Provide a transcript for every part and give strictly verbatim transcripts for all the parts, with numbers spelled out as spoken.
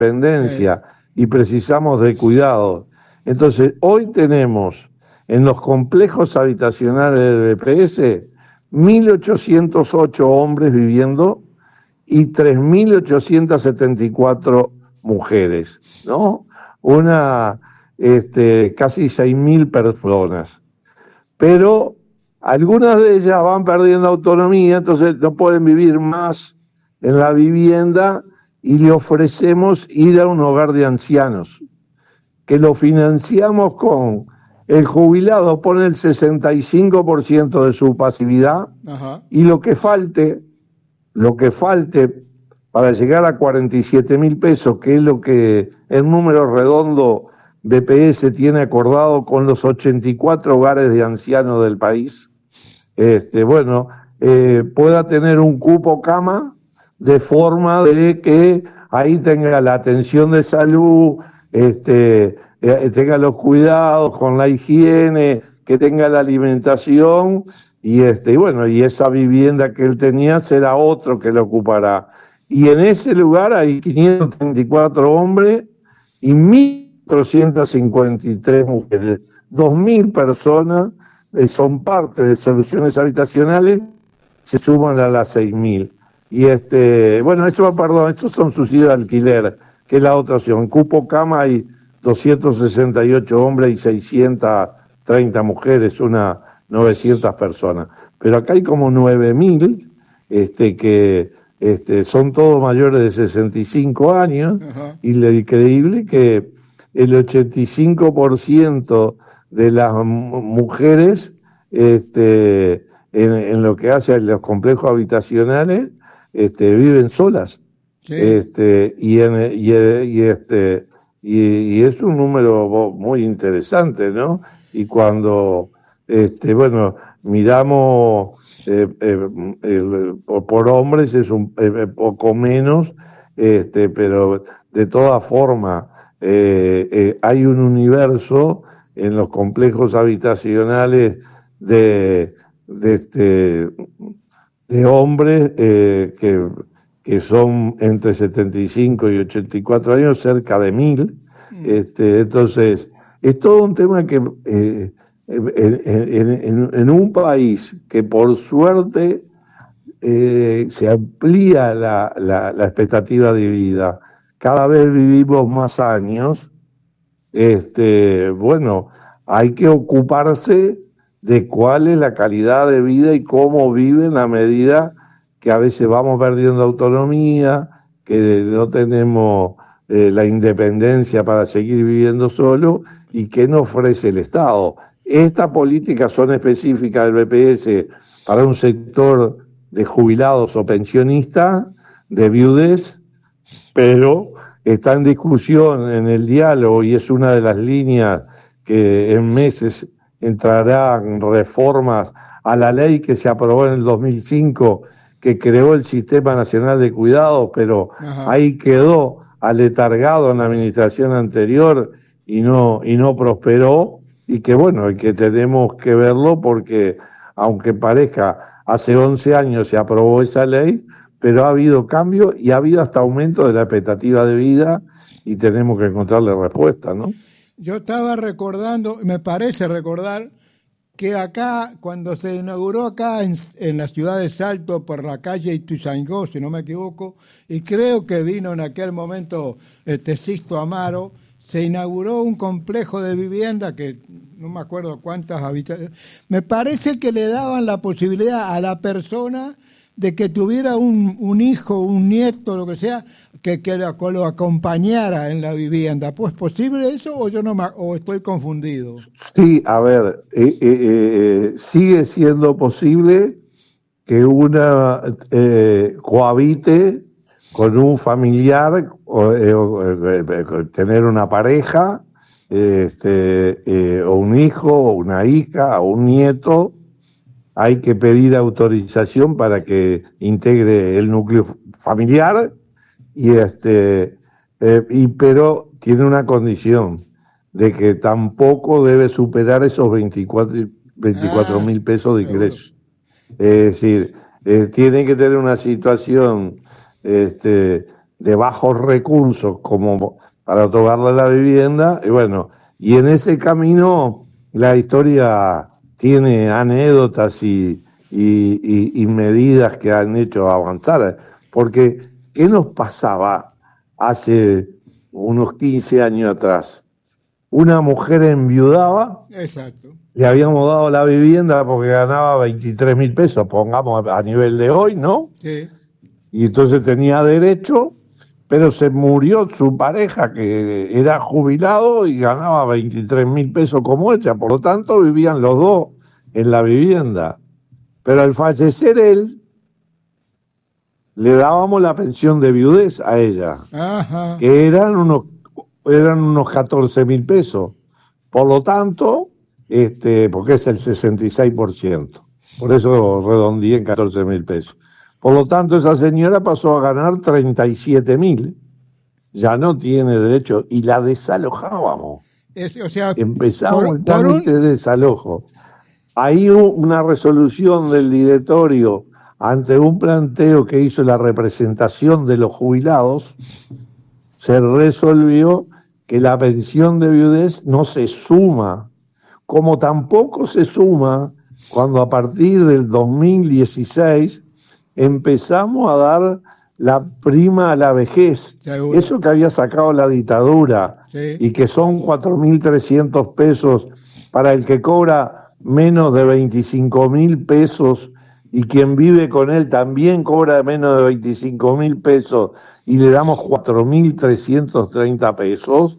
dependencia y precisamos de cuidado. Entonces, hoy tenemos en los complejos habitacionales del B P S mil ochocientos ocho hombres viviendo y tres mil ochocientas setenta y cuatro mujeres, ¿no? Una, este, casi seis mil personas. Pero algunas de ellas van perdiendo autonomía, entonces no pueden vivir más en la vivienda y le ofrecemos ir a un hogar de ancianos, que lo financiamos con el jubilado, pone el sesenta y cinco por ciento de su pasividad. Ajá. Y lo que falte, lo que falte para llegar a cuarenta y siete mil pesos, que es lo que el número redondo B P S tiene acordado con los ochenta y cuatro hogares de ancianos del país, este, bueno, eh, pueda tener un cupo cama de forma de que ahí tenga la atención de salud, este, eh, tenga los cuidados con la higiene, que tenga la alimentación y este, y bueno, y esa vivienda que él tenía será otro que lo ocupará. Y en ese lugar hay quinientos treinta y cuatro hombres y mil cuatrocientas cincuenta y tres mujeres. dos mil personas eh, son parte de soluciones habitacionales, se suman a las seis mil. Y este, bueno, eso, perdón, estos son subsidios de alquiler, que es la otra opción. Cupo cama hay doscientos sesenta y ocho hombres y seiscientas treinta mujeres, unas novecientas personas. Pero acá hay como nueve mil, este, que este, son todos mayores de sesenta y cinco años, uh-huh. Y lo increíble que el ochenta y cinco por ciento de las mujeres, este, en, en lo que hace a los complejos habitacionales, este, viven solas. Sí. Este, y, en, y, y este, y, y es un número muy interesante, ¿no? Y cuando, este, bueno, miramos eh, eh, el, por hombres es un eh, poco menos, este, pero de todas formas eh, eh, hay un universo en los complejos habitacionales de, de este de hombres eh, que, que son entre setenta y cinco y ochenta y cuatro años, cerca de mil. Mm. Este, entonces, es todo un tema que eh, en, en, en, en un país que por suerte eh, se amplía la, la, la expectativa de vida, cada vez vivimos más años, este, bueno, hay que ocuparse de cuál es la calidad de vida y cómo viven a medida que a veces vamos perdiendo autonomía, que no tenemos eh, la independencia para seguir viviendo solo y qué nos ofrece el Estado. Estas políticas son específicas del B P S para un sector de jubilados o pensionistas, de viudez, pero está en discusión en el diálogo y es una de las líneas que en meses entrarán reformas a la ley que se aprobó en el dos mil cinco, que creó el Sistema Nacional de Cuidados, pero Ajá. ahí quedó aletargado en la administración anterior y no, y no prosperó, y que bueno, y que tenemos que verlo porque, aunque parezca, hace once años se aprobó esa ley, pero ha habido cambio y ha habido hasta aumento de la expectativa de vida y tenemos que encontrarle respuesta, ¿no? Yo estaba recordando, me parece recordar, que acá, cuando se inauguró acá en, en la ciudad de Salto, por la calle Ituzaingó, si no me equivoco, y creo que vino en aquel momento este Sixto Amaro, se inauguró un complejo de vivienda que no me acuerdo cuántas habitaciones. Me parece que le daban la posibilidad a la persona de que tuviera un, un hijo, un nieto, lo que sea, que, que lo, lo acompañara en la vivienda. ¿Pues posible eso o yo no me, o estoy confundido? Sí, a ver, eh, eh, eh, sigue siendo posible que una eh, cohabite con un familiar o, eh, o eh, tener una pareja, este, eh, o un hijo, o una hija, o un nieto. Hay que pedir autorización para que integre el núcleo familiar y este eh, y pero tiene una condición de que tampoco debe superar esos veinticuatro mil pesos de ingresos. Es decir, eh, tiene que tener una situación este de bajos recursos como para otorgarle la vivienda, y bueno, y en ese camino la historia tiene anécdotas y, y, y, y medidas que han hecho avanzar, porque ¿qué nos pasaba hace unos quince años atrás? Una mujer enviudaba. Exacto. Le habíamos dado la vivienda porque ganaba veintitrés mil pesos, pongamos a nivel de hoy, ¿no? Sí. Y entonces tenía derecho, pero se murió su pareja que era jubilado y ganaba veintitrés mil pesos como ella, por lo tanto vivían los dos en la vivienda. Pero al fallecer él, le dábamos la pensión de viudez a ella, Ajá. que eran unos, eran unos catorce mil pesos. Por lo tanto, este, porque es el sesenta y seis por ciento, por eso redondeé en catorce mil pesos. Por lo tanto, esa señora pasó a ganar treinta y siete mil, ya no tiene derecho, y la desalojábamos. Es, o sea, Empezamos por, el trámite un... de desalojo. Ahí hubo una resolución del directorio ante un planteo que hizo la representación de los jubilados, se resolvió que la pensión de viudez no se suma, como tampoco se suma cuando a partir del dos mil dieciséis empezamos a dar la prima a la vejez. Seguro. Eso que había sacado la dictadura, sí. Y que son cuatro mil trescientos pesos para el que cobra menos de veinticinco mil pesos, y quien vive con él también cobra menos de veinticinco mil pesos y le damos cuatro mil trescientos treinta pesos.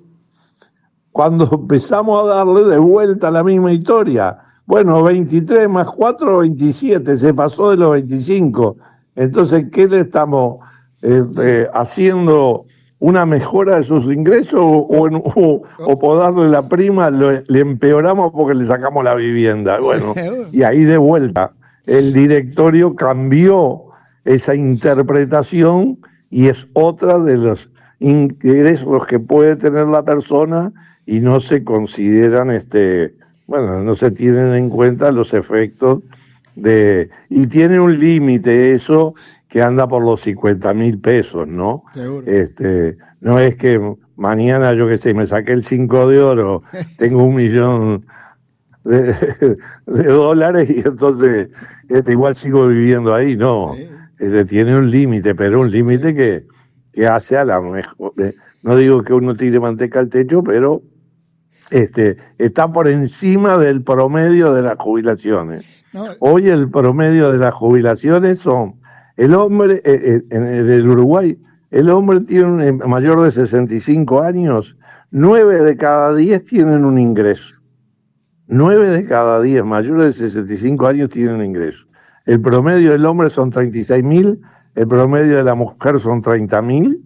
Cuando empezamos a darle de vuelta la misma historia, bueno, veintitrés más cuatro, veintisiete, se pasó de los veinticinco. Entonces, ¿qué le estamos este, haciendo? ¿Una mejora de sus ingresos o, o, o por darle la prima le, le empeoramos porque le sacamos la vivienda? Bueno, y ahí de vuelta, el directorio cambió esa interpretación y es otra de los ingresos que puede tener la persona y no se consideran, este, bueno, no se tienen en cuenta los efectos de, y tiene un límite eso que anda por los cincuenta mil pesos, ¿no? Seguro. Este, no es que mañana, yo qué sé, me saqué el cinco de oro, tengo un millón de, de dólares y entonces este, igual sigo viviendo ahí, no. Este, tiene un límite, pero un límite que, que hace a la mejor, no digo que uno tire manteca al techo, pero este, está por encima del promedio de las jubilaciones. No. Hoy el promedio de las jubilaciones son, el hombre, eh, en el Uruguay, el hombre tiene un mayor de sesenta y cinco años, nueve de cada diez tienen un ingreso. nueve de cada diez mayores de sesenta y cinco años tienen un ingreso. El promedio del hombre son treinta y seis mil, el promedio de la mujer son treinta mil,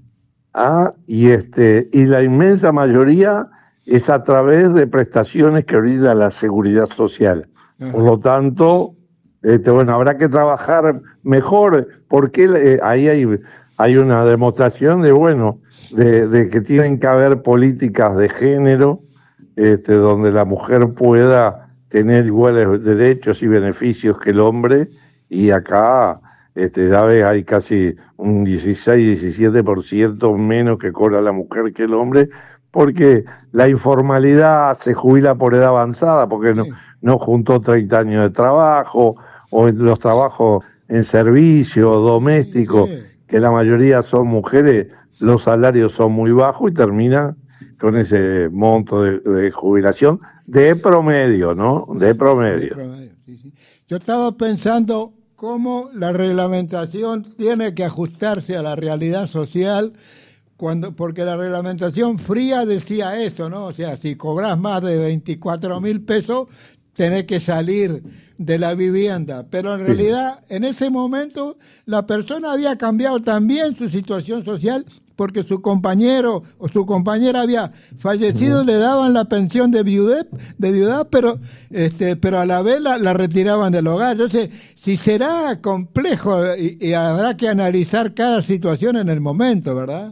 ah, y, este, y la inmensa mayoría es a través de prestaciones que brinda la seguridad social. Por lo tanto, este, bueno, habrá que trabajar mejor, porque eh, ahí hay, hay una demostración de, bueno, de, de que tienen que haber políticas de género, este, donde la mujer pueda tener iguales derechos y beneficios que el hombre, y acá, este, ya ves, hay casi un dieciséis, diecisiete por ciento menos que cobra la mujer que el hombre, porque la informalidad se jubila por edad avanzada, porque no, no juntó treinta años de trabajo, o en los trabajos en servicio, domésticos, que la mayoría son mujeres, los salarios son muy bajos y terminan con ese monto de, de jubilación de promedio, ¿no? De promedio. De promedio sí, sí. Yo estaba pensando cómo la reglamentación tiene que ajustarse a la realidad social, cuando, porque la reglamentación fría decía eso, ¿no? O sea, si cobras más de veinticuatro mil pesos, tenés que salir de la vivienda. Pero en sí. realidad, en ese momento, la persona había cambiado también su situación social, porque su compañero o su compañera había fallecido, uh-huh. le daban la pensión de viudez, de viudad, pero este, pero a la vez la, la retiraban del hogar. Entonces, si será complejo y, y habrá que analizar cada situación en el momento, ¿verdad?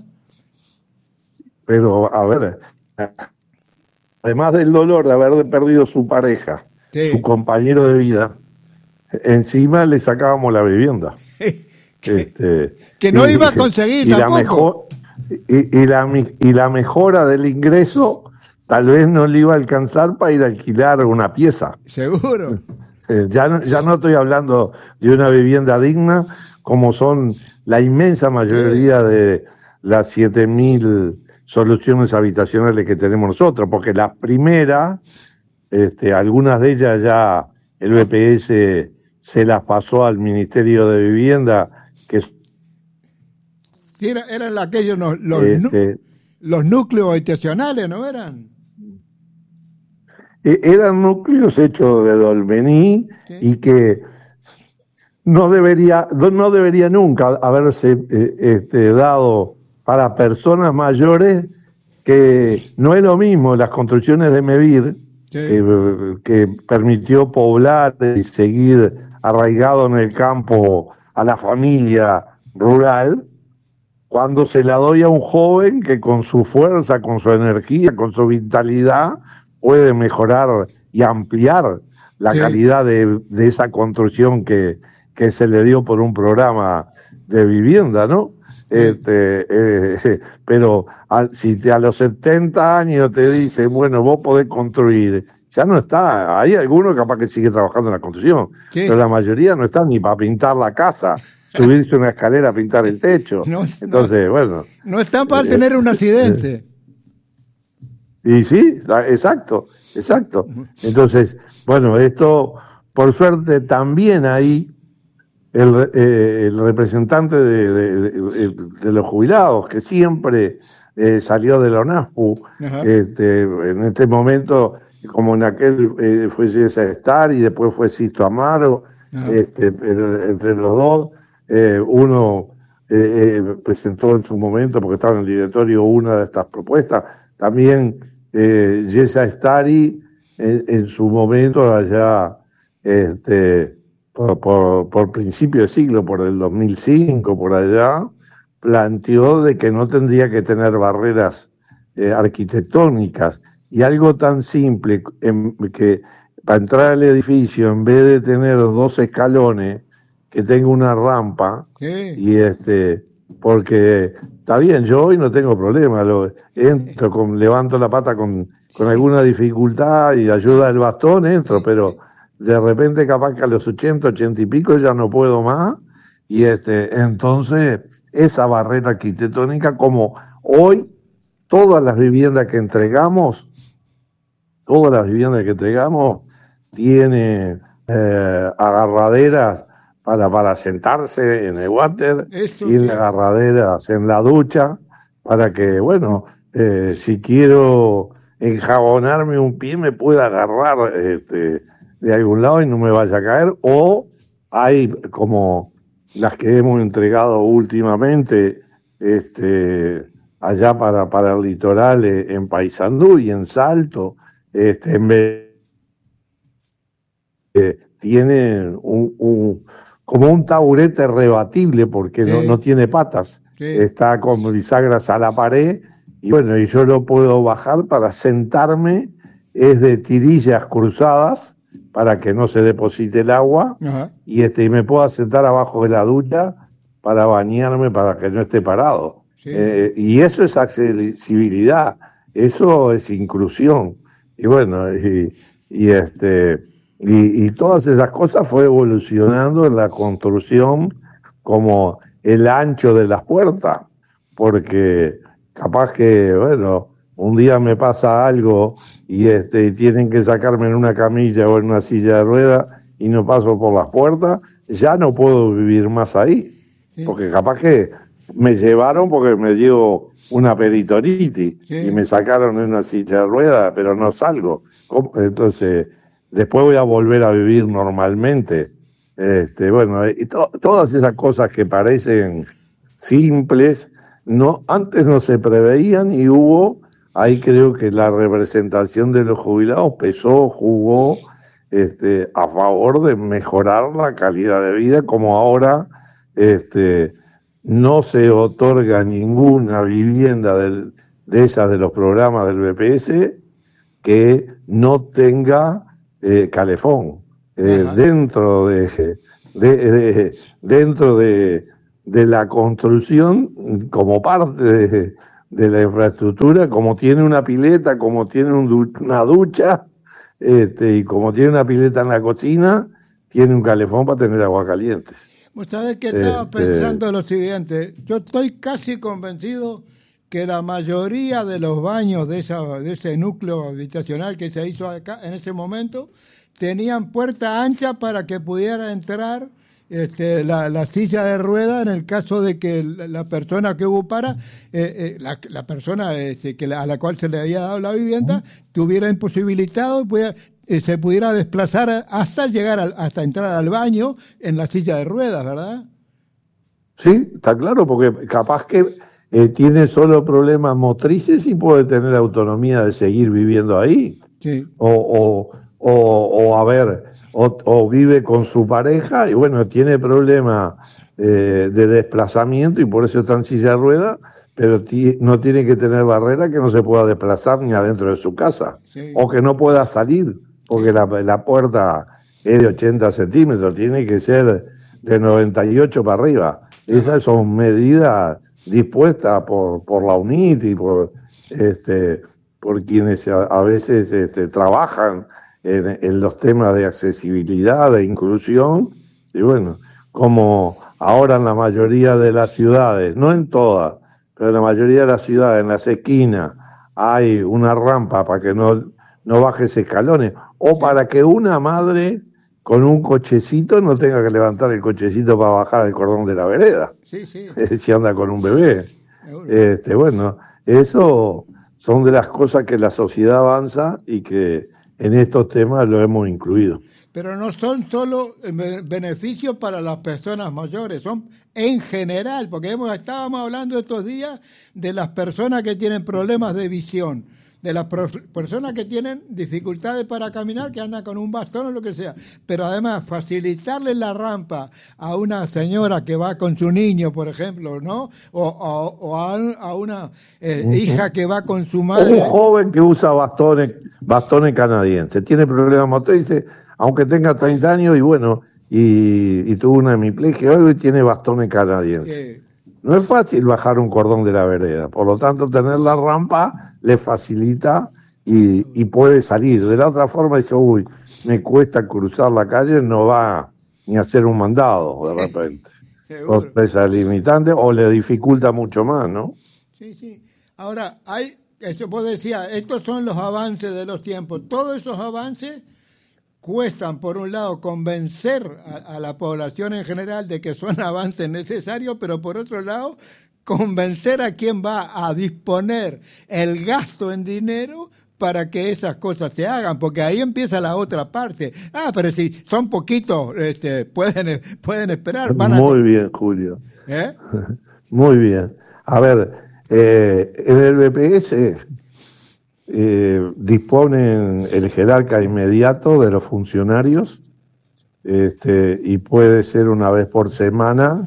Pero, a ver, además del dolor de haber perdido su pareja, sí. su compañero de vida, encima le sacábamos la vivienda. que, este, que no y, iba a conseguir y tampoco. La mejor, y, y, la, y la mejora del ingreso tal vez no le iba a alcanzar para ir a alquilar una pieza. Seguro. Eh, ya, no, ya no estoy hablando de una vivienda digna, como son la inmensa mayoría sí. de las siete mil soluciones habitacionales que tenemos nosotros, porque las primeras, este, algunas de ellas ya el B P S se las pasó al Ministerio de Vivienda, que Era, eran aquellos los, los, este, los núcleos habitacionales, ¿no eran? Eran núcleos hechos de Dolbení, ¿sí? Y que no debería, no debería nunca haberse eh, este, dado para personas mayores, que no es lo mismo las construcciones de Mevir, sí. que, que permitió poblar y seguir arraigado en el campo a la familia rural, cuando se la doy a un joven que con su fuerza, con su energía, con su vitalidad, puede mejorar y ampliar la sí. calidad de, de esa construcción que, que se le dio por un programa de vivienda, ¿no? Sí. Este, eh, pero a, si te, a los setenta años te dicen, bueno, vos podés construir, ya no está. Hay algunos capaz que sigue trabajando en la construcción, sí. pero la mayoría no está ni para pintar la casa, subirse una escalera a pintar el techo. No, Entonces, no, bueno. No están para eh, tener un accidente. Eh, Y sí, exacto, exacto. Entonces, bueno, esto, por suerte, también ahí el, eh, el representante de, de, de, de los jubilados, que siempre eh, salió de la ONASPU, este, en este momento, como en aquel eh, fue Yesa Estar y después fue Sisto Amaro, este, entre los dos, eh, uno eh, eh, presentó en su momento, porque estaba en el directorio, una de estas propuestas, también Eh, Yesa Estari en, en su momento allá este, por, por, por principio de siglo, por el dos mil cinco, por allá, planteó de que no tendría que tener barreras eh, arquitectónicas, y algo tan simple en, que para entrar al edificio, en vez de tener dos escalones, que tenga una rampa, sí. y este porque está bien, yo hoy no tengo problema, lo, entro, con, levanto la pata con, con alguna dificultad y ayuda del bastón, entro, pero de repente capaz que a los ochenta, ochenta y pico ya no puedo más, y este entonces esa barrera arquitectónica, como hoy todas las viviendas que entregamos, todas las viviendas que entregamos tienen eh, agarraderas Para, para sentarse en el water, y en agarraderas en la ducha, para que, bueno, eh, si quiero enjabonarme un pie me pueda agarrar este, de algún lado y no me vaya a caer. O hay como las que hemos entregado últimamente este, allá para, para el litoral, en Paysandú y en Salto, este, en vez eh, tienen un, un como un taburete rebatible, porque sí. no, no tiene patas, sí. está con bisagras a la pared, y bueno, y yo lo puedo bajar para sentarme, es de tirillas cruzadas, para que no se deposite el agua, Ajá. y este y me puedo sentar abajo de la ducha para bañarme, para que no esté parado. Sí. Eh, y eso es accesibilidad, eso es inclusión, y bueno, y, y este... Y, y todas esas cosas fue evolucionando en la construcción, como el ancho de las puertas, porque capaz que, bueno, un día me pasa algo y este tienen que sacarme en una camilla o en una silla de ruedas y no paso por las puertas, ya no puedo vivir más ahí, sí. porque capaz que me llevaron porque me dio una peritonitis, sí. y me sacaron en una silla de ruedas, pero no salgo. Entonces... Después voy a volver a vivir normalmente. Este, bueno, y to- todas esas cosas que parecen simples, no, antes no se preveían, y hubo, ahí creo que la representación de los jubilados pesó, jugó este, a favor de mejorar la calidad de vida, como ahora este, no se otorga ninguna vivienda del, de esas de los programas del B P S que no tenga Eh, calefón, eh, dentro de, de, de dentro de, de la construcción como parte de, de la infraestructura, como tiene una pileta, como tiene un du una ducha, este, y como tiene una pileta en la cocina, tiene un calefón para tener agua caliente. Vos sabés que estaba Este, pensando lo siguiente, yo estoy casi convencido que la mayoría de los baños de, esa, de ese núcleo habitacional que se hizo acá en ese momento tenían puerta ancha para que pudiera entrar este, la, la silla de rueda en el caso de que la, la persona que ocupara, eh, eh, la, la persona este, que la, a la cual se le había dado la vivienda, estuviera imposibilitado y pudiera, eh, se pudiera desplazar hasta llegar al, hasta entrar al baño en la silla de ruedas, ¿verdad? Sí, está claro, porque capaz que eh, tiene solo problemas motrices y puede tener autonomía de seguir viviendo ahí. Sí. O, o, o, o a ver, o, o vive con su pareja y bueno, tiene problemas eh, de desplazamiento y por eso está en silla de ruedas, pero no tiene que tener barrera que no se pueda desplazar ni adentro de su casa. Sí. O que no pueda salir, porque Sí. la, la puerta es de ochenta centímetros, tiene que ser de noventa y ocho para arriba. Esas son medidas dispuestas por, por la UNIT y por, este, por quienes a, a veces este, trabajan en, en los temas de accesibilidad, de inclusión. Y bueno, como ahora en la mayoría de las ciudades, no en todas, pero en la mayoría de las ciudades, en las esquinas, hay una rampa para que no, no bajes escalones, o para que una madre con un cochecito no tenga que levantar el cochecito para bajar el cordón de la vereda. Sí, sí. Si anda con un bebé. Este, bueno, eso son de las cosas que la sociedad avanza y que en estos temas lo hemos incluido. Pero no son solo beneficios para las personas mayores, son en general, porque hemos, estábamos hablando estos días de las personas que tienen problemas de visión, de las personas que tienen dificultades para caminar, que andan con un bastón o lo que sea, pero además facilitarle la rampa a una señora que va con su niño, por ejemplo, ¿no? O, o, o a, a una eh, uh-huh. hija que va con su madre. Un joven que usa bastones, bastones canadienses, tiene problemas motrices, aunque tenga treinta años y bueno, y, y tuvo una hemiplegia, hoy tiene bastones canadienses. Sí. No es fácil bajar un cordón de la vereda, por lo tanto tener la rampa le facilita y, y puede salir. De la otra forma dice, uy, me cuesta cruzar la calle, no va ni a hacer un mandado de repente. Por esa limitante, o le dificulta mucho más, ¿no? Sí, sí. Ahora, hay, eso vos decías, estos son los avances de los tiempos. Todos esos avances cuestan, por un lado, convencer a, a la población en general de que son avances necesarios, pero por otro lado, convencer a quien va a disponer el gasto en dinero para que esas cosas se hagan, porque ahí empieza la otra parte. Ah, pero si son poquitos, este, pueden, pueden esperar. Van Muy a... bien, Julio. ¿Eh? Muy bien. A ver, eh, en el B P S eh, disponen el jerarca inmediato de los funcionarios este, y puede ser una vez por semana.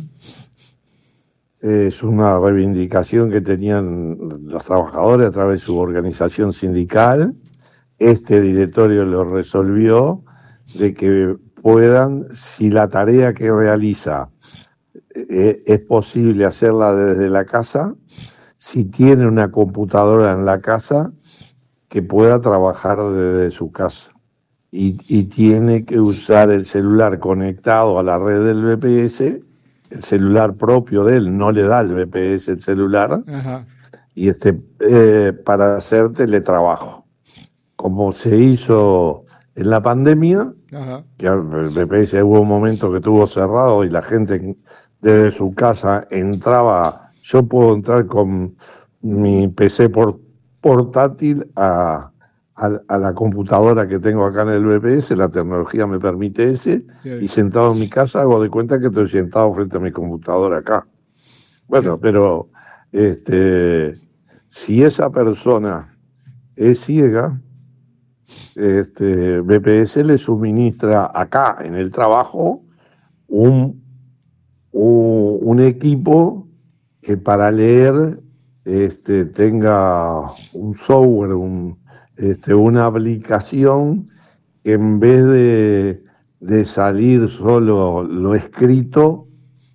Es una reivindicación que tenían los trabajadores a través de su organización sindical. Este directorio lo resolvió de que puedan, si la tarea que realiza eh, es posible hacerla desde la casa, si tiene una computadora en la casa, que pueda trabajar desde su casa. Y, y tiene que usar el celular conectado a la red del B P S, el celular propio de él, no le da el B P S el celular, Ajá. y este eh, para hacer teletrabajo. Como se hizo en la pandemia, Ajá. que el B P S hubo un momento que estuvo cerrado y la gente desde su casa entraba, yo puedo entrar con mi P C por, portátil a, a, a la computadora que tengo acá en el B P S, la tecnología me permite ese, sí. Y sentado en mi casa hago de cuenta que estoy sentado frente a mi computadora acá. Bueno, sí. Pero este, si esa persona es ciega, este, B P S le suministra acá en el trabajo un, un, un equipo que para leer este, tenga un software, un, este, una aplicación que en vez de, de salir solo lo escrito,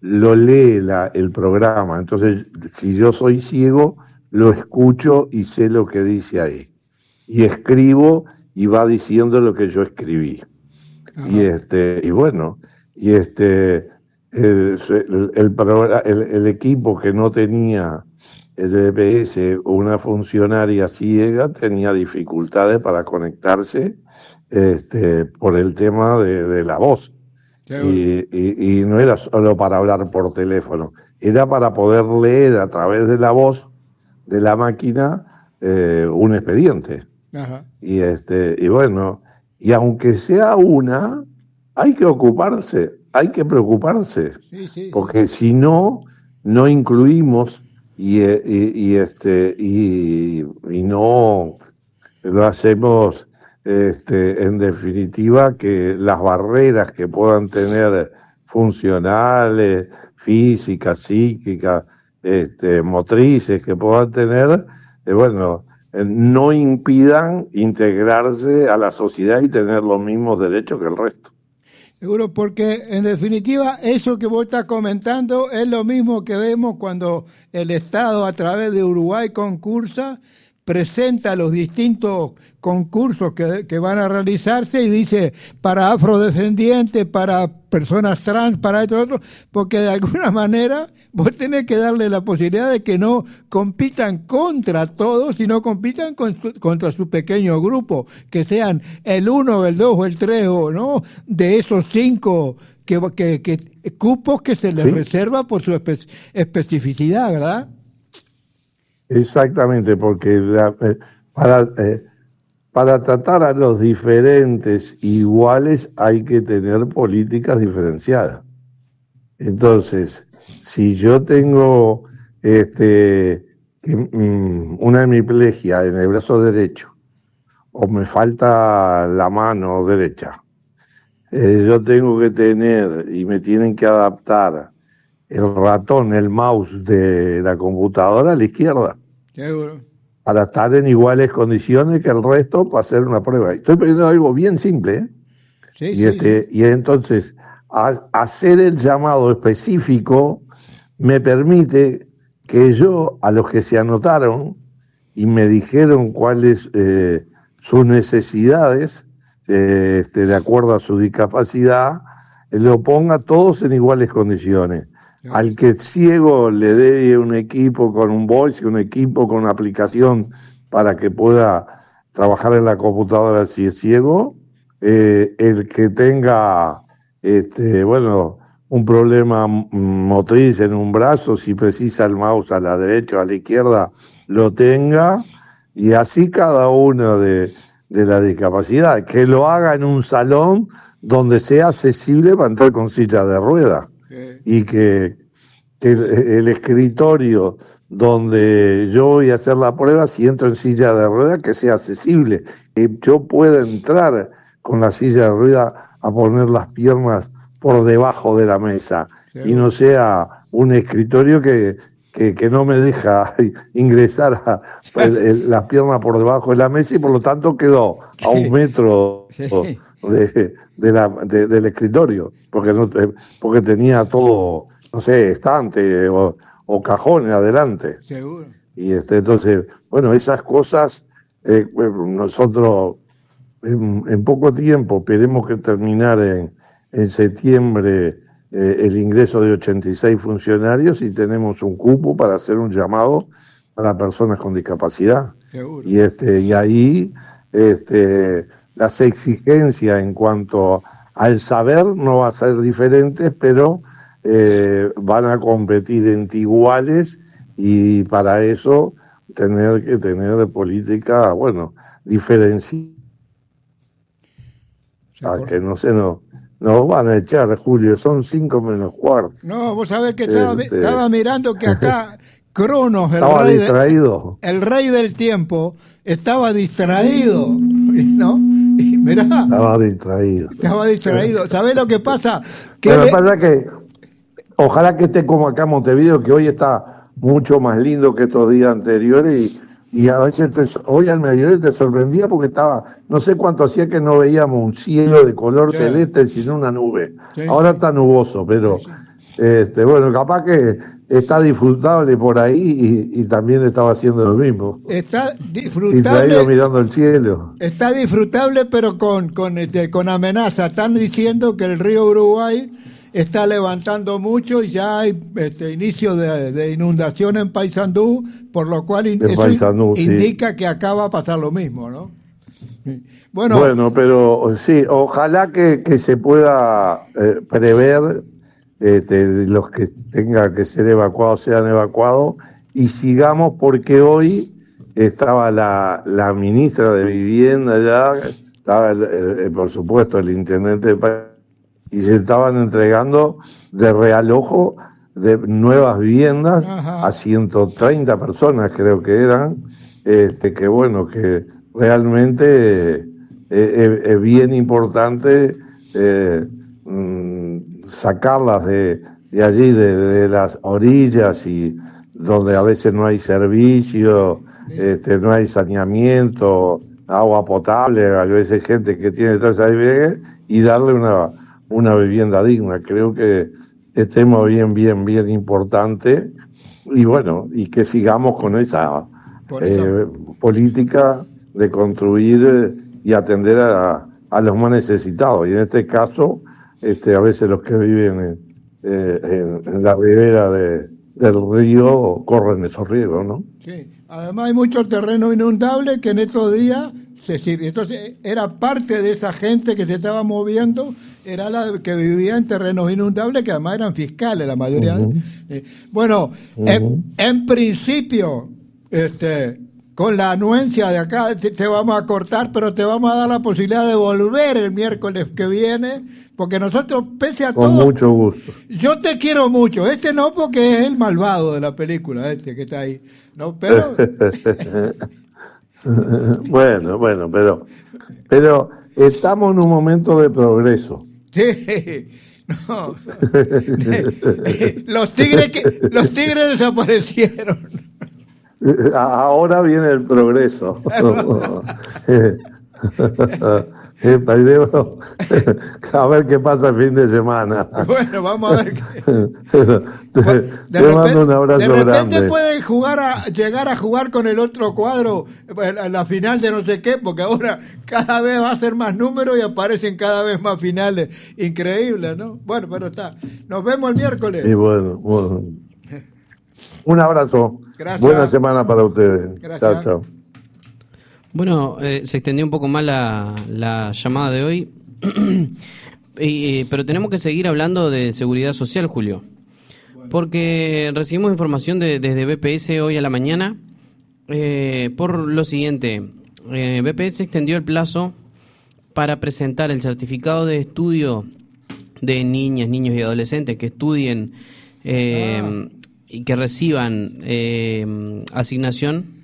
lo lee la, el programa. Entonces, si yo soy ciego, lo escucho y sé lo que dice ahí. Y escribo y va diciendo lo que yo escribí. Ajá. Y este, y bueno, y este el, el, el, el, el equipo que no tenía el B P S, una funcionaria ciega, tenía dificultades para conectarse este, por el tema de, de la voz. Y, y, y no era solo para hablar por teléfono, era para poder leer a través de la voz de la máquina eh, un expediente. Ajá. Y este, y bueno, y aunque sea una, hay que ocuparse, hay que preocuparse, sí, sí, porque sí. Si no, no incluimos y, y, y este y, y no lo hacemos este, en definitiva, que las barreras que puedan tener funcionales, físicas, psíquicas, este, motrices que puedan tener, eh, bueno, eh, no impidan integrarse a la sociedad y tener los mismos derechos que el resto. Seguro, porque en definitiva eso que vos estás comentando es lo mismo que vemos cuando el Estado a través de Uruguay Concursa presenta los distintos concursos que, que van a realizarse y dice para afrodescendientes, para personas trans, para esto, otro, porque de alguna manera vos tenés que darle la posibilidad de que no compitan contra todos, sino compitan con su, contra su pequeño grupo, que sean el uno, el dos o el tres, o no, de esos cinco que, que, que cupos que se les ¿sí? reserva por su espe- especificidad, ¿verdad? Exactamente, porque la, eh, para, eh, para tratar a los diferentes iguales hay que tener políticas diferenciadas. Entonces, si yo tengo este, um, una hemiplegia en el brazo derecho, o me falta la mano derecha, eh, yo tengo que tener y me tienen que adaptar el ratón, el mouse de la computadora a la izquierda. Seguro. Para estar en iguales condiciones que el resto para hacer una prueba. Estoy poniendo algo bien simple, ¿eh? Sí, y, sí, este, sí. y entonces a, hacer el llamado específico me permite que yo, a los que se anotaron y me dijeron cuáles eh, sus necesidades, eh, este, de acuerdo a su discapacidad, eh, lo ponga todos en iguales condiciones. Al que es ciego le dé un equipo con un voice, un equipo con una aplicación para que pueda trabajar en la computadora si es ciego. Eh, el que tenga, este, bueno, un problema motriz en un brazo, si precisa el mouse a la derecha o a la izquierda, lo tenga. Y así cada uno de, de la discapacidad, que lo haga en un salón donde sea accesible para entrar con silla de ruedas. Y que, que el, el escritorio donde yo voy a hacer la prueba, si entro en silla de ruedas, que sea accesible, que yo pueda entrar con la silla de ruedas a poner las piernas por debajo de la mesa, sí, y no sea un escritorio que, que, que no me deja ingresar a, el, el, las piernas por debajo de la mesa, y por lo tanto quedó a un metro sí. de, de la, de, del escritorio, porque no porque tenía todo, no sé, estante o, o cajones adelante. Seguro. Y este, entonces, bueno, esas cosas eh, nosotros en, en poco tiempo, esperemos que terminar en, en septiembre eh, el ingreso de ochenta y seis funcionarios, y tenemos un cupo para hacer un llamado para personas con discapacidad. Seguro. Y este, y ahí este las exigencias en cuanto al saber no va a ser diferentes, pero eh, van a competir entre iguales, y para eso tener que tener política, bueno, diferenciada, que no se nos, nos van a echar, Julio, son cinco menos cuarto. No, vos sabés que estaba, este... estaba mirando que acá Cronos, el estaba rey, distraído. De, el rey del tiempo, estaba distraído, ¿no? Y mirá, estaba distraído. Estaba distraído. ¿Sabés lo que pasa? Que Pero le... pasa que ojalá que esté como acá en Montevideo, que hoy está mucho más lindo que estos días anteriores, y, y a veces te, hoy al mediodía te sorprendía porque estaba, no sé cuánto hacía que no veíamos un cielo de color sí. celeste sino una nube. Sí, Ahora sí. está nuboso, pero sí, sí. Este, bueno, capaz que está disfrutable por ahí y, y también estaba haciendo lo mismo. Está disfrutable. Distraído mirando el cielo. Está disfrutable, pero con, con, este, con amenaza. Están diciendo que el río Uruguay está levantando mucho y ya hay este, inicio de, de inundación en Paysandú, por lo cual in, eso Paysandú, indica sí. que acá va a pasar lo mismo, ¿no? Bueno, bueno pero sí, ojalá que, que se pueda eh, prever este, los que tengan que ser evacuados sean evacuados y sigamos, porque hoy estaba la, la ministra de Vivienda ya, estaba el, el, por supuesto el intendente del país, y se estaban entregando de realojo de nuevas viviendas. Ajá. A ciento treinta personas creo que eran, este, que bueno, que realmente es eh, eh, bien importante eh, mm, sacarlas de, de allí, de, de las orillas, y donde a veces no hay servicio, este, no hay saneamiento, agua potable, a veces gente que tiene todas esas viviendas, y darle una una vivienda digna. Creo que es tema bien, bien, bien importante, y bueno, y que sigamos con esa eh, política de construir y atender a, a los más necesitados, y en este caso, este, a veces los que viven en, eh, en, en la ribera de, del río corren esos riesgos, ¿no? Sí, además hay mucho terreno inundable que en estos días se sirve. Entonces era parte de esa gente que se estaba moviendo, era la que vivía en terrenos inundables, que además eran fiscales la mayoría. Uh-huh. eh, bueno, uh-huh. en, en principio, este, con la anuencia de acá te, te vamos a cortar, pero te vamos a dar la posibilidad de volver el miércoles que viene, porque nosotros, pese a con todo, mucho gusto. Yo te quiero mucho, este no, porque es el malvado de la película, este que está ahí, no, pero bueno, bueno, pero pero estamos en un momento de progreso. Sí, no. los tigres que, los tigres desaparecieron. Ahora viene el progreso. A ver qué pasa el fin de semana. Bueno, vamos a ver. Qué... te bueno, te repente, mando un abrazo grande. De repente grande. Pueden jugar a, llegar a jugar con el otro cuadro a la final de no sé qué, porque ahora cada vez va a ser más números y aparecen cada vez más finales. Increíble, ¿no? Bueno, pero está. Nos vemos el miércoles. Y bueno, bueno. Un abrazo. Gracias. Buena semana para ustedes. Gracias. Chao, chao. Bueno, eh, se extendió un poco más la, la llamada de hoy, y, pero tenemos que seguir hablando de seguridad social, Julio, porque recibimos información de, desde B P S hoy a la mañana eh, por lo siguiente. eh, B P S extendió el plazo para presentar el certificado de estudio de niñas, niños y adolescentes que estudien eh, ah. y que reciban eh, asignación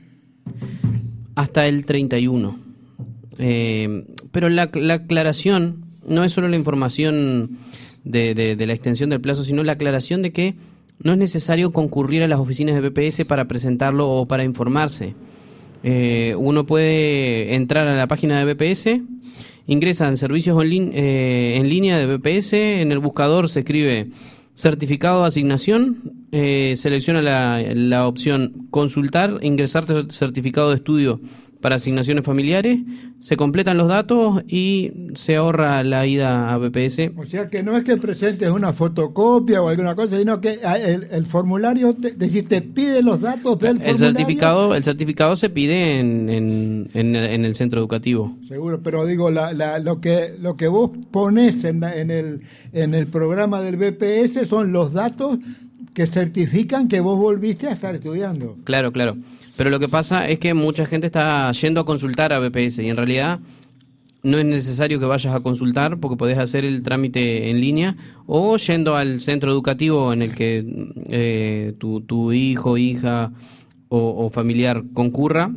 hasta el treinta y uno. Eh, pero la, la aclaración no es solo la información de, de, de la extensión del plazo, sino la aclaración de que no es necesario concurrir a las oficinas de B P S para presentarlo o para informarse. Eh, uno puede entrar a la página de B P S, ingresa en servicios online, eh, en línea de B P S, en el buscador se escribe certificado de asignación, eh, selecciona la, la opción consultar, ingresar certificado de estudio para asignaciones familiares, se completan los datos y se ahorra la ida a B P S. O sea que no es que presentes una fotocopia o alguna cosa, sino que el, el formulario, te, es decir, te pide los datos del el formulario. Certificado, el certificado se pide en, en, en, en el centro educativo. Seguro, pero digo, la, la, lo que lo que vos pones en, la, en, el, en el programa del B P S son los datos que certifican que vos volviste a estar estudiando. Claro, claro. Pero lo que pasa es que mucha gente está yendo a consultar a B P S y en realidad no es necesario que vayas a consultar porque podés hacer el trámite en línea o yendo al centro educativo en el que eh, tu, tu hijo, hija o, o familiar concurra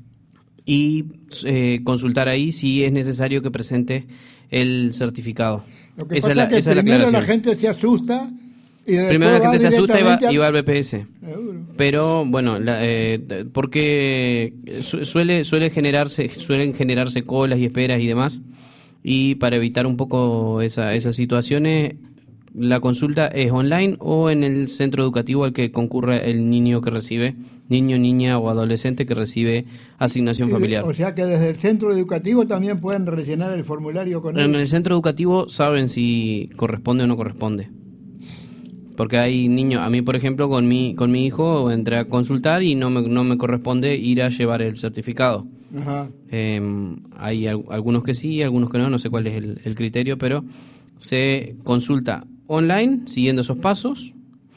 y eh, consultar ahí si es necesario que presente el certificado. Lo que esa pasa es, la, es que primero la, la gente se asusta. Y primero la gente se asusta y va, y va al B P S. Seguro. Pero bueno, la, eh, porque suele suele generarse suelen generarse colas y esperas y demás, y para evitar un poco esa, esas situaciones la consulta es online o en el centro educativo al que concurre el niño que recibe, niño, niña o adolescente que recibe asignación familiar. O sea que desde el centro educativo también pueden rellenar el formulario con él. En el centro educativo saben si corresponde o no corresponde. Porque hay niños, a mí por ejemplo con mi con mi hijo entré a consultar y no me, no me corresponde ir a llevar el certificado. Ajá. Eh, hay al, algunos que sí, algunos que no, no sé cuál es el, el criterio, pero se consulta online siguiendo esos pasos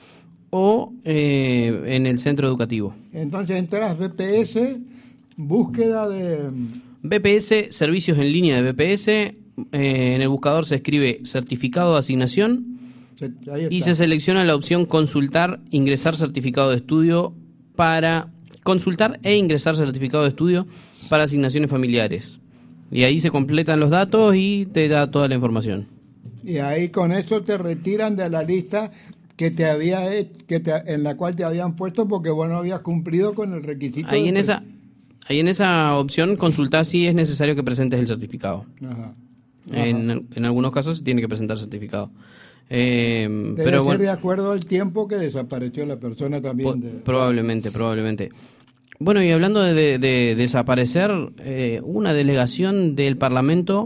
o eh, en el centro educativo. Entonces entras B P S, búsqueda de... B P S, servicios en línea de B P S, eh, en el buscador se escribe certificado de asignación y se selecciona la opción consultar, ingresar certificado de estudio para consultar e ingresar certificado de estudio para asignaciones familiares. Y ahí se completan los datos y te da toda la información. Y ahí con eso te retiran de la lista que te había que te, en la cual te habían puesto porque vos no habías cumplido con el requisito. Ahí de en esa ahí en esa opción consultar si es necesario que presentes el certificado. Ajá. Ajá. En, en algunos casos se tiene que presentar certificado. Eh, Debe pero ser bueno, de acuerdo al tiempo que desapareció la persona también. po- De... probablemente, probablemente. Bueno, y hablando de, de- de desaparecer, eh, una delegación del Parlamento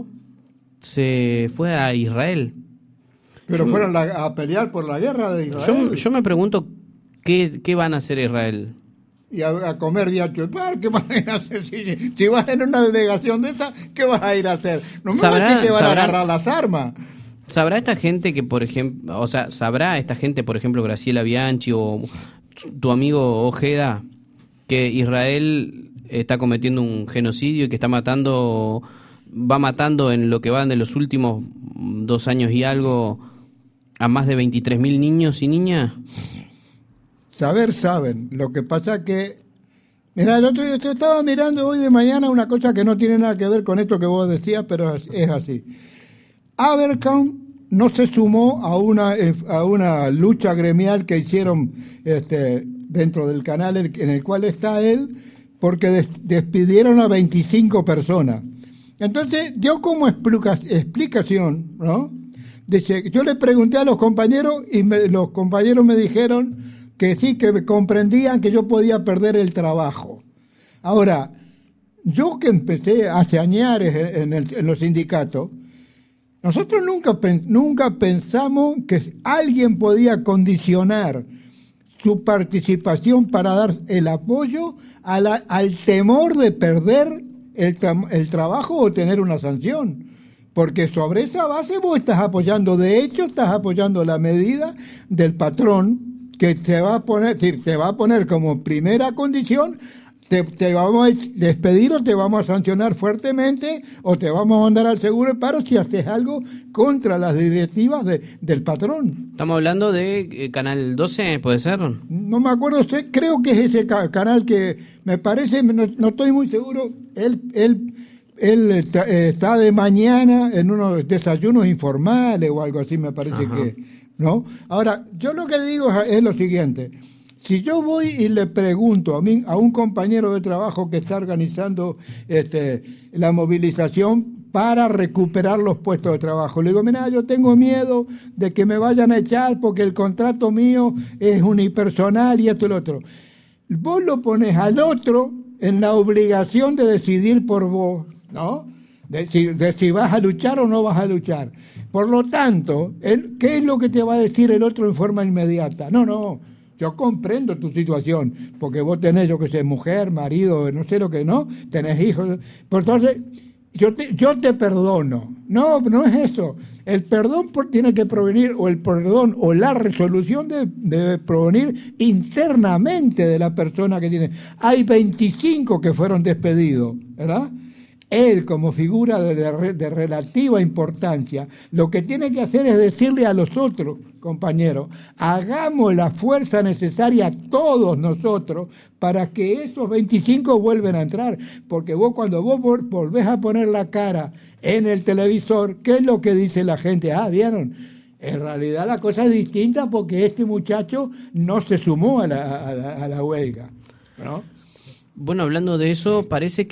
se fue a Israel. Pero yo, fueron la- a pelear por la guerra de Israel. yo, yo me pregunto qué, qué van a hacer Israel. Y a, a comer vía chupar, ¿qué van a ir a hacer? Si, si vas en una delegación de esa, ¿qué vas a ir a hacer? No me Sabrá- vas a decir que van a sabrá- agarrar las armas. ¿Sabrá esta gente que, por ejemplo, o sea, sabrá esta gente, por ejemplo, Graciela Bianchi o tu amigo Ojeda, que Israel está cometiendo un genocidio y que está matando, va matando en lo que van de los últimos dos años y algo a más de veintitrés mil niños y niñas? Saber saben. Lo que pasa que... Mira, el otro día yo estaba mirando hoy de mañana una cosa que no tiene nada que ver con esto que vos decías, pero es, es así. Abercrombie no se sumó a una a una lucha gremial que hicieron este, dentro del canal en el cual está él, porque des, despidieron a veinticinco personas. Entonces dio como explica, explicación, ¿no? Dice, yo le pregunté a los compañeros y me, los compañeros me dijeron que sí, que comprendían que yo podía perder el trabajo. Ahora, yo que empecé hace años en, el, en los sindicatos, nosotros nunca, nunca pensamos que alguien podía condicionar su participación para dar el apoyo a la, al temor de perder el, el trabajo o tener una sanción. Porque sobre esa base vos estás apoyando, de hecho estás apoyando la medida del patrón que te va a poner, te va a poner como primera condición. Te, te vamos a despedir o te vamos a sancionar fuertemente o te vamos a mandar al seguro de paro si haces algo contra las directivas de, del patrón. Estamos hablando de eh, Canal doce, ¿puede ser? No me acuerdo, usted, creo que es ese ca- canal que me parece, no, no estoy muy seguro, él, él, él está, está de mañana en unos desayunos informales o algo así, me parece. Ajá. Que, ¿no? Ahora, yo lo que digo es, es lo siguiente. Si yo voy y le pregunto a, mí, a un compañero de trabajo que está organizando este, la movilización para recuperar los puestos de trabajo, le digo, mira, yo tengo miedo de que me vayan a echar porque el contrato mío es unipersonal y esto y lo otro. Vos lo pones al otro en la obligación de decidir por vos, ¿no? De si, de si vas a luchar o no vas a luchar. Por lo tanto, él, ¿qué es lo que te va a decir el otro en forma inmediata? No, no. Yo comprendo tu situación, porque vos tenés, yo que sé, mujer, marido, no sé lo que, ¿no? Tenés hijos. Por entonces, yo te, yo te perdono. No, no es eso. El perdón por, tiene que provenir, o el perdón, o la resolución debe, debe provenir internamente de la persona que tiene. Hay veinticinco que fueron despedidos, ¿verdad? Él, como figura de, de, de relativa importancia, lo que tiene que hacer es decirle a los otros compañeros, hagamos la fuerza necesaria todos nosotros para que esos veinticinco vuelvan a entrar. Porque vos cuando vos volvés a poner la cara en el televisor, ¿qué es lo que dice la gente? Ah, ¿vieron? En realidad la cosa es distinta porque este muchacho no se sumó a la, a la, a la huelga, ¿no? Bueno, hablando de eso, parece que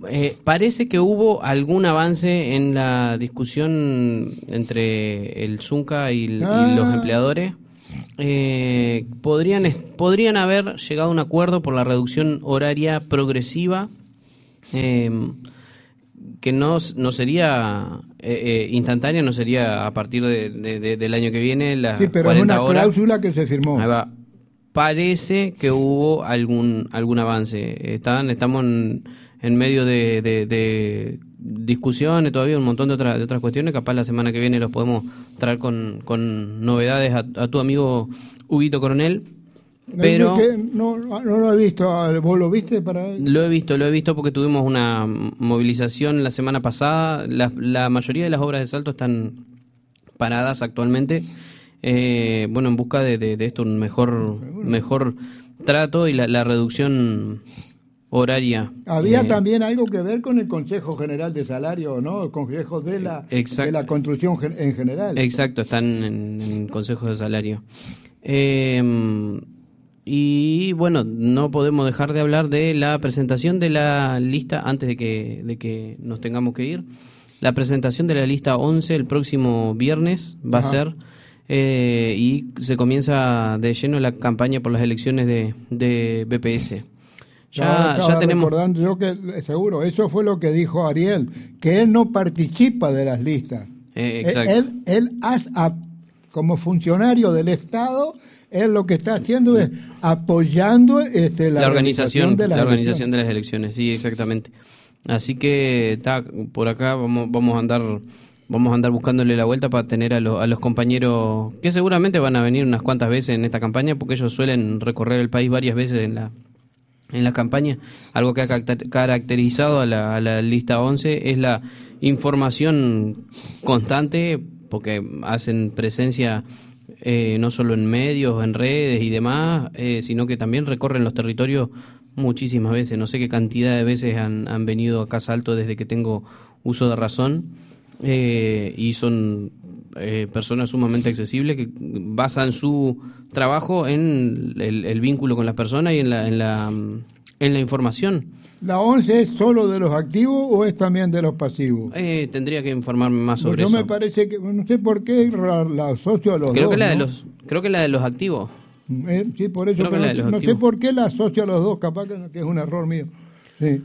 Eh, parece que hubo algún avance en la discusión entre el Zunca y, el, ah. y los empleadores. Eh, podrían, podrían haber llegado a un acuerdo por la reducción horaria progresiva, eh, que no, no sería eh, eh, instantánea, no sería a partir de, de, de, del año que viene. Las sí, pero es una horas. Cláusula que se firmó. Ahí va. Parece que hubo algún algún avance. Están, estamos en, en medio de, de, de discusiones, todavía un montón de, otra, de otras cuestiones. Capaz la semana que viene los podemos traer con, con novedades a, a tu amigo Huguito Coronel. Pero no, no lo he visto. ¿Vos lo viste? Para Lo he visto, lo he visto porque tuvimos una movilización la semana pasada. La, la mayoría de las obras de Salto están paradas actualmente. Eh, bueno, en busca de, de, de esto, un mejor mejor trato y la, la reducción horaria. Había eh, también algo que ver con el Consejo General de Salario, ¿no? El Consejo de la, de la Construcción en general. Exacto, están en, en Consejo de Salario. Eh, y bueno, no podemos dejar de hablar de la presentación de la lista, antes de que, de que nos tengamos que ir. La presentación de la lista once el próximo viernes va Ajá. a ser... Eh, y se comienza de lleno la campaña por las elecciones de, de B P S. Ya, ya tenemos. Recordando yo que seguro, eso fue lo que dijo Ariel, que él no participa de las listas. Eh, exacto. Él, él, él como funcionario del Estado, él lo que está haciendo es apoyando este, la, la organización, de las la organización de las elecciones. Sí, exactamente. Así que está por acá vamos, vamos a andar. Vamos a andar buscándole la vuelta para tener a, lo, a los compañeros que seguramente van a venir unas cuantas veces en esta campaña, porque ellos suelen recorrer el país varias veces en la en la campaña. Algo que ha caracterizado a la, a la lista once es la información constante, porque hacen presencia eh, no solo en medios, en redes y demás, eh, sino que también recorren los territorios muchísimas veces. No sé qué cantidad de veces han, han venido acá a Salto desde que tengo uso de razón. Eh, y son eh, personas sumamente accesibles que basan su trabajo en el, el vínculo con las personas y en la, en la en la información. ¿La once es solo de los activos o es también de los pasivos? Eh, tendría que informarme más sobre pues eso. No me parece que, no sé por qué la, la asocio a los creo dos. Que la ¿no? de los, creo que la de los activos. Eh, sí, por eso, pero no, no sé por qué la asocio a los dos, capaz que, que es un error mío. Sí.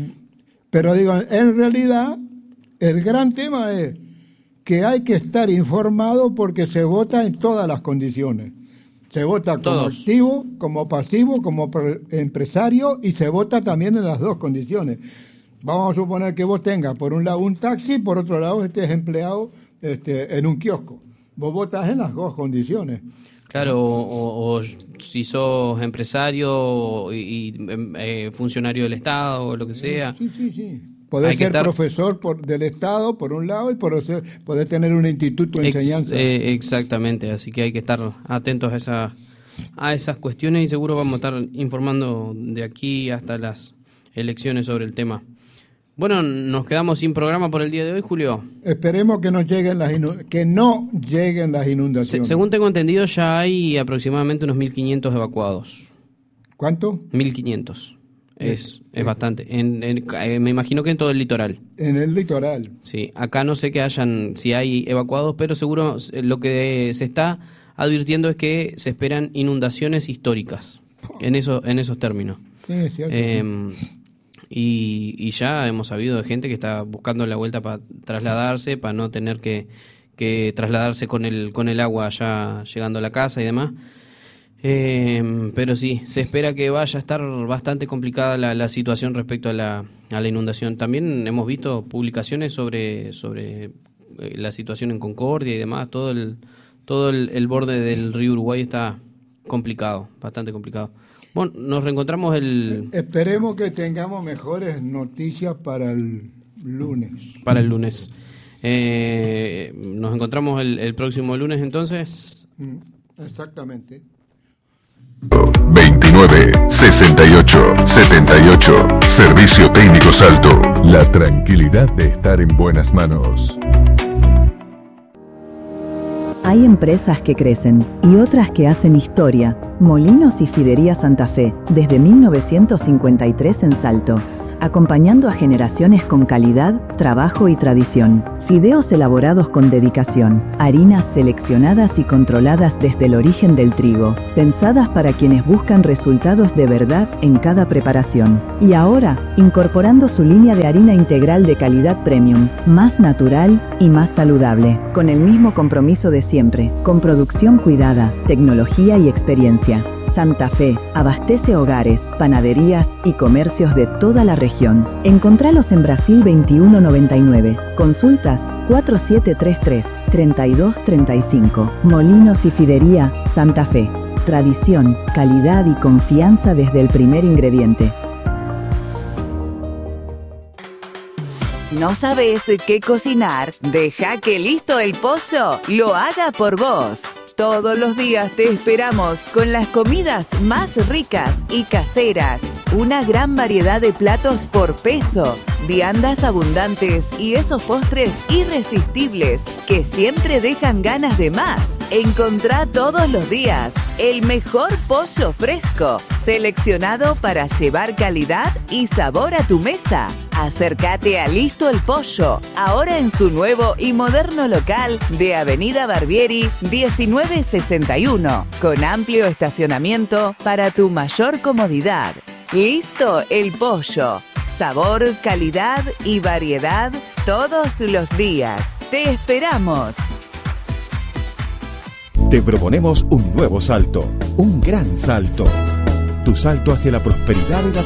Pero digo, en realidad... El gran tema es que hay que estar informado porque se vota en todas las condiciones. Se vota como Todos. activo, como pasivo, como empresario y se vota también en las dos condiciones. Vamos a suponer que vos tengas por un lado un taxi, por otro lado estés empleado este, en un kiosco. Vos votás en las dos condiciones. Claro, o, o, o si sos empresario y, y eh, funcionario del Estado o lo que sea. Sí, sí, sí. Podés ser estar... profesor por, del Estado, por un lado, y por ser, podés tener un instituto de Ex, enseñanza. Eh, exactamente, así que hay que estar atentos a, esa, a esas cuestiones y seguro vamos a estar informando de aquí hasta las elecciones sobre el tema. Bueno, nos quedamos sin programa por el día de hoy, Julio. Esperemos que no lleguen las inund- que no lleguen las inundaciones. Se, según tengo entendido, ya hay aproximadamente unos mil quinientos evacuados. ¿Cuánto? mil quinientos. Es, es bastante. En, en, eh, me imagino que en todo el litoral. En el litoral. Sí, acá no sé que hayan, si hay evacuados, pero seguro lo que se está advirtiendo es que se esperan inundaciones históricas en, eso, en esos términos. Sí, es cierto. Eh, y, y ya hemos sabido de gente que está buscando la vuelta para trasladarse, para no tener que, que trasladarse con el, con el agua ya llegando a la casa y demás. Eh, pero sí, se espera que vaya a estar bastante complicada la, la situación respecto a la, a la inundación. También hemos visto publicaciones sobre, sobre eh, la situación en Concordia y demás. Todo el, todo el, el borde del río Uruguay está complicado, bastante complicado. Bueno, nos reencontramos el... Esperemos que tengamos mejores noticias para el lunes. Para el lunes. Eh, nos encontramos el, el próximo lunes entonces. Exactamente. veintinueve, sesenta y ocho, setenta y ocho. Servicio Técnico Salto. La tranquilidad de estar en buenas manos. Hay empresas que crecen y otras que hacen historia. Molinos y Fidería Santa Fe, desde mil novecientos cincuenta y tres en Salto. acompañando a generaciones con calidad, trabajo y tradición. Fideos elaborados con dedicación, harinas seleccionadas y controladas desde el origen del trigo, pensadas para quienes buscan resultados de verdad en cada preparación. Y ahora, incorporando su línea de harina integral de calidad premium, más natural y más saludable, con el mismo compromiso de siempre, con producción cuidada, tecnología y experiencia. Santa Fe abastece hogares, panaderías y comercios de toda la región. Encontralos en Brasil veintiuno noventa y nueve. Consultas cuatro siete tres tres, tres dos tres cinco. Molinos y Fidería Santa Fe. Tradición, calidad y confianza desde el primer ingrediente. ¿No sabes qué cocinar? Deja que Listo el Pollo lo haga por vos. Todos los días te esperamos con las comidas más ricas y caseras. Una gran variedad de platos por peso, viandas abundantes y esos postres irresistibles que siempre dejan ganas de más. Encontrá todos los días el mejor pollo fresco, seleccionado para llevar calidad y sabor a tu mesa. Acércate a Listo el Pollo, ahora en su nuevo y moderno local de Avenida Barbieri diecinueve sesenta y uno, con amplio estacionamiento para tu mayor comodidad. Listo el Pollo. Sabor, calidad y variedad todos los días. ¡Te esperamos! Te proponemos un nuevo salto, un gran salto. Tu salto hacia la prosperidad y la